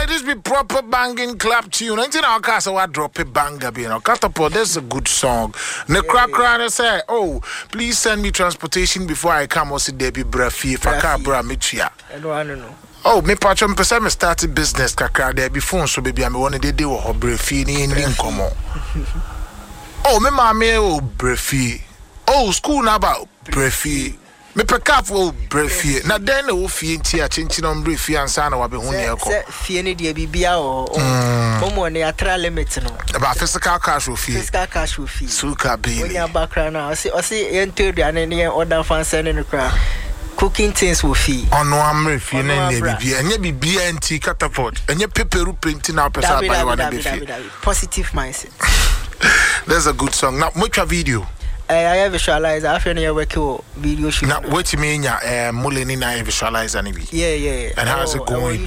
this be proper banging clap tune. Ain't our castle I drop a banger be no catapult. That's a good song. Ne crack say, oh, please send me transportation before I come or see Debbie Brafi if I can't bra me chia. I don't know. Oh, me patron person me started business kakra there before so baby I me one day wo Brafi ni nkomo. Oh, me mama oh Brafi. Oh, school na about Brafi. Me peka for Brafi. Na den wo fie nti a chinchin on Brafi ansa na wa be hu ne ekọ. Se fie ne de bibia o. Omo ne atra limit no. About physical cash wo fie. Physical cash wo fie. Suka be. When your background now, see enter the ne order fan sending the crowd. Cooking things will fee. On one review, and you be BNT catapult, and you paper painting our person by one positive mindset. There's a good song. Now, much a video. I have visualized. I feel you work video shoot. Now, what you mean? Mulini, I visualize any. Yeah. And how's it going?